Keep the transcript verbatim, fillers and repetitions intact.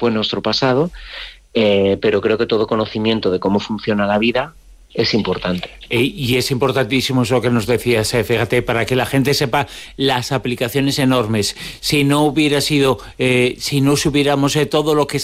fue nuestro pasado, eh, pero creo que todo conocimiento de cómo funciona la vida es importante. Y es importantísimo eso que nos decías, eh, fíjate, para que la gente sepa las aplicaciones enormes. Si no hubiera sido, eh, si no supiéramos eh, todo lo que